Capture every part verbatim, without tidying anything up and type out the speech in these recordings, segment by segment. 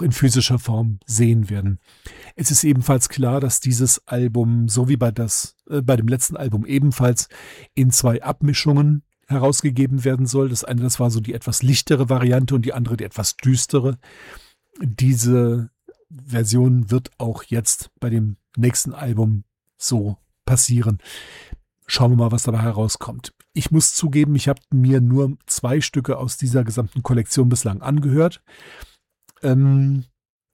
auch in physischer Form sehen werden. Es ist ebenfalls klar, dass dieses Album, so wie bei, das, äh, bei dem letzten Album ebenfalls, in zwei Abmischungen herausgegeben werden soll. Das eine, das war so die etwas lichtere Variante und die andere die etwas düstere. Diese Version wird auch jetzt bei dem nächsten Album so passieren. Schauen wir mal, was dabei herauskommt. Ich muss zugeben, ich habe mir nur zwei Stücke aus dieser gesamten Kollektion bislang angehört. Ähm,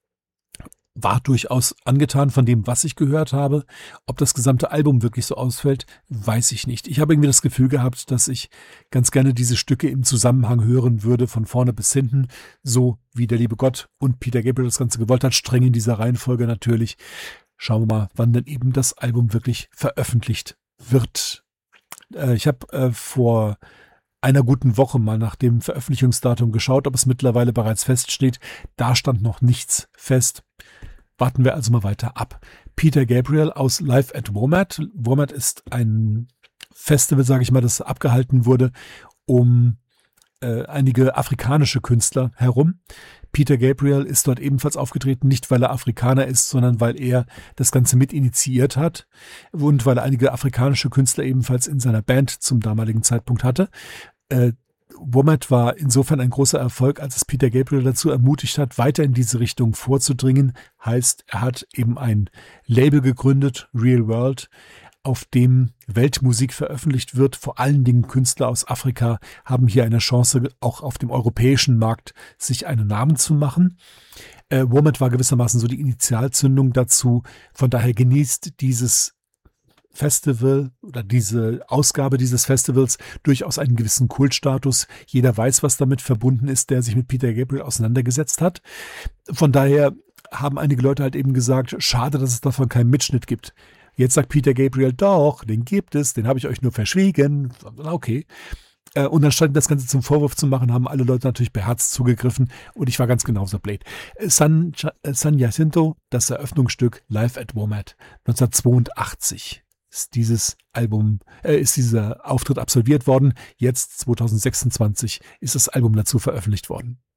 war durchaus angetan von dem, was ich gehört habe. Ob das gesamte Album wirklich so ausfällt, weiß ich nicht. Ich habe irgendwie das Gefühl gehabt, dass ich ganz gerne diese Stücke im Zusammenhang hören würde, von vorne bis hinten, so wie der liebe Gott und Peter Gabriel das Ganze gewollt hat, streng in dieser Reihenfolge natürlich. Schauen wir mal, wann denn eben das Album wirklich veröffentlicht wird. Äh, ich habe äh, vor einer guten Woche mal nach dem Veröffentlichungsdatum geschaut, ob es mittlerweile bereits feststeht. Da stand noch nichts fest. Warten wir also mal weiter ab. Peter Gabriel aus Live at WOMAD. WOMAD ist ein Festival, sage ich mal, das abgehalten wurde um äh, einige afrikanische Künstler herum. Peter Gabriel ist dort ebenfalls aufgetreten, nicht weil er Afrikaner ist, sondern weil er das Ganze mit initiiert hat und weil er einige afrikanische Künstler ebenfalls in seiner Band zum damaligen Zeitpunkt hatte. Äh, WOMAD war insofern ein großer Erfolg, als es Peter Gabriel dazu ermutigt hat, weiter in diese Richtung vorzudringen. Heißt, er hat eben ein Label gegründet, Real World, auf dem Weltmusik veröffentlicht wird. Vor allen Dingen Künstler aus Afrika haben hier eine Chance, auch auf dem europäischen Markt sich einen Namen zu machen. Äh, WOMAD war gewissermaßen so die Initialzündung dazu. Von daher genießt dieses Festival oder diese Ausgabe dieses Festivals durchaus einen gewissen Kultstatus. Jeder weiß, was damit verbunden ist, der sich mit Peter Gabriel auseinandergesetzt hat. Von daher haben einige Leute halt eben gesagt, schade, dass es davon keinen Mitschnitt gibt. Jetzt sagt Peter Gabriel, doch, den gibt es, den habe ich euch nur verschwiegen. Okay. Und anstatt das Ganze zum Vorwurf zu machen, haben alle Leute natürlich beherzt zugegriffen und ich war ganz genauso blöd. San, San Jacinto, das Eröffnungsstück Live at WOMAD neunzehnhundertzweiundachtzig. Ist dieses Album, äh, ist dieser Auftritt absolviert worden. Jetzt, zwanzig sechsundzwanzig, ist das Album dazu veröffentlicht worden.